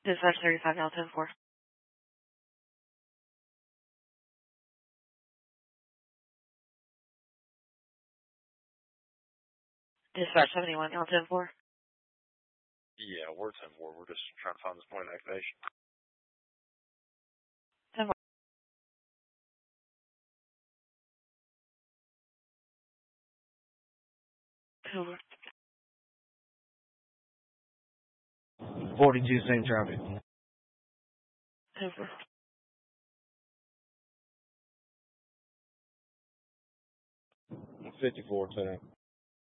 Dispatch 35 now 10-4. Dispatch 71 now 10-4. Yeah, we're 10-4. We're just trying to find this point of activation. 10-4. Over. 42 same traffic. 10-4. 54 10.